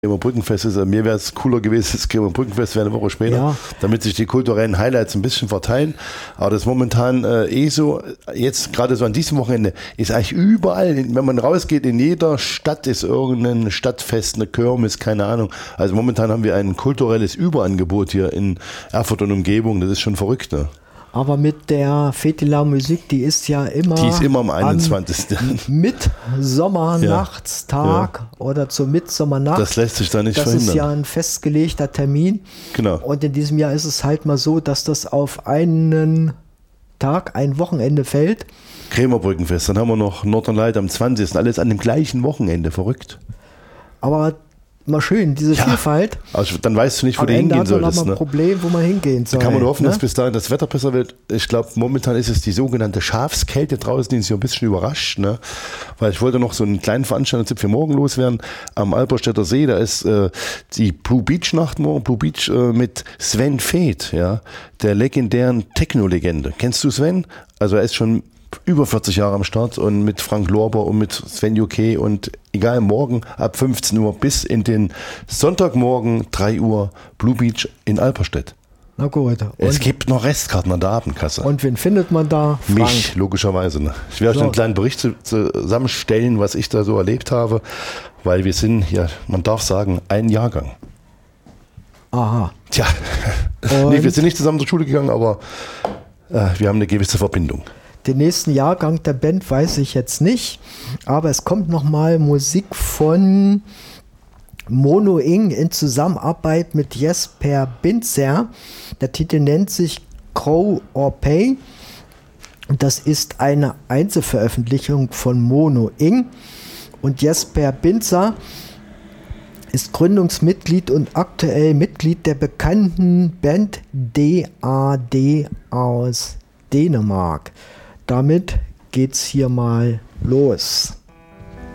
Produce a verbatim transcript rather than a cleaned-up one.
Bremer Brückenfest ist. Mir wäre es cooler gewesen, das Bremer Brückenfest wäre eine Woche später, ja. Damit sich die kulturellen Highlights ein bisschen verteilen. Aber das ist momentan äh, eh so, jetzt gerade so an diesem Wochenende, ist eigentlich überall, wenn man rausgeht, in jeder Stadt ist irgendein Stadtfest, eine Kirmes, keine Ahnung. Also momentan haben wir ein kulturelles Überangebot hier in Erfurt und Umgebung, das ist schon verrückt, ne? Aber mit der Fête de la Musique, die ist ja immer, die ist immer am einundzwanzigsten Mittsommernachtstag ja. oder zur Mitsommernacht. Das lässt sich da nicht das verhindern. Das ist ja ein festgelegter Termin. Genau. Und in diesem Jahr ist es halt mal so, dass das auf einen Tag, ein Wochenende fällt. Bremer Brückenfest, dann haben wir noch Northern Light am zwanzigsten Alles an dem gleichen Wochenende, verrückt. Aber mal schön, diese ja, Vielfalt. Also dann weißt du nicht, wo Am du Ende hingehen hat man solltest. Ein ne? Problem, wo man hingehen soll. Da kann man nur hoffen, ne? dass bis dahin das Wetter besser wird. Ich glaube, momentan ist es die sogenannte Schafskälte draußen, die uns hier ein bisschen überrascht. Ne? Weil ich wollte noch so einen kleinen Veranstaltungstipp für morgen loswerden. Am Alperstädter See, da ist äh, die Blue Beach Nacht morgen, Blue Beach äh, mit Sven Väth, ja, der legendären Techno-Legende. Kennst du Sven? Also er ist schon über vierzig Jahre am Start und mit Frank Lorber und mit Sven U K und egal, morgen ab fünfzehn Uhr bis in den Sonntagmorgen drei Uhr Blue Beach in Alperstedt. Na gut. Es gibt noch Restkarten an der Abendkasse. Und wen findet man da? Frank. Mich, logischerweise. Ne? Ich werde euch einen kleinen Bericht zusammenstellen, was ich da so erlebt habe, weil wir sind, ja, man darf sagen, ein Jahrgang. Aha. Tja, nee, wir sind nicht zusammen zur Schule gegangen, aber äh, wir haben eine gewisse Verbindung. Den nächsten Jahrgang der Band weiß ich jetzt nicht, aber es kommt nochmal Musik von Mono Ing in Zusammenarbeit mit Jesper Binzer. Der Titel nennt sich Crow or Pay. Das ist eine Einzelveröffentlichung von Mono Ing und Jesper Binzer ist Gründungsmitglied und aktuell Mitglied der bekannten Band D A D aus Dänemark. Damit geht's hier mal los.